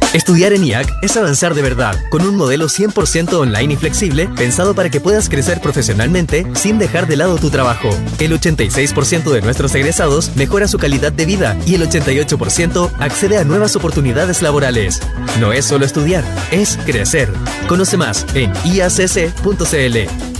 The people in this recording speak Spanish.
Estudiar en IAC es avanzar de verdad, con un modelo 100% online y flexible, pensado para que puedas crecer profesionalmente sin dejar de lado tu trabajo. El 86% de nuestros egresados mejora su calidad de vida y el 88% accede a nuevas oportunidades laborales. No es solo estudiar, es crecer. Conoce más en iacc.cl.